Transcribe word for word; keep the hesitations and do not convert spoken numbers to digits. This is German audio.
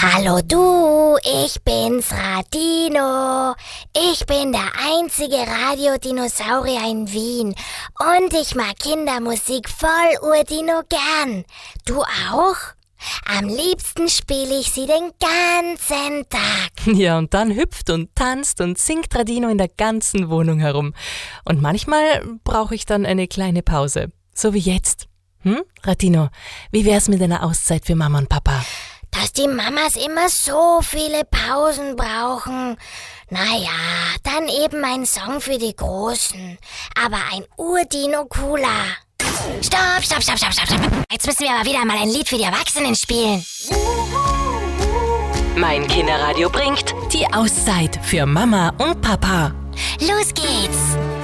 Hallo du, ich bin's, Radino. Ich bin der einzige Radiodinosaurier in Wien und ich mag Kindermusik voll Urdino gern. Du auch? Am liebsten spiele ich sie den ganzen Tag. Ja, und dann hüpft und tanzt und singt Radino in der ganzen Wohnung herum. Und manchmal brauche ich dann eine kleine Pause, so wie jetzt. Hm, Radino, wie wär's mit einer Auszeit für Mama und Papa? Dass die Mamas immer so viele Pausen brauchen. Naja, dann eben ein Song für die Großen. Aber ein Urdino cooler. Stopp, stopp, stopp, stopp, stopp, stopp. Jetzt müssen wir aber wieder mal ein Lied für die Erwachsenen spielen. Mein Kinderradio bringt die Auszeit für Mama und Papa. Los geht's!